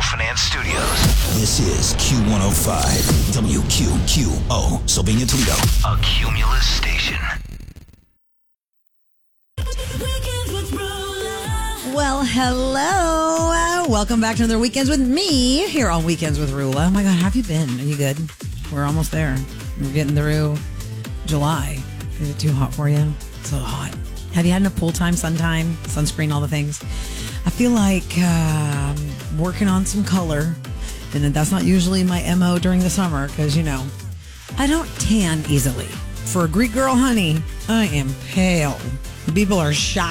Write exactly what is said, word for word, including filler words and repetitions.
Finance Studios. This is Q one oh five, W Q Q O, Sylvania Toledo. A Cumulus station. Well, hello. Uh, welcome back to another Weekends with me here on Weekends with Rula. Oh my God, how have you been? Are you good? We're almost there. We're getting through July. Is it too hot for you? So hot. Have you had enough pool time, sun time, sunscreen, all the things? I feel like um, working on some color, and that's not usually my M O during the summer because, you know, I don't tan easily. For a Greek girl, honey, I am pale. People are shocked.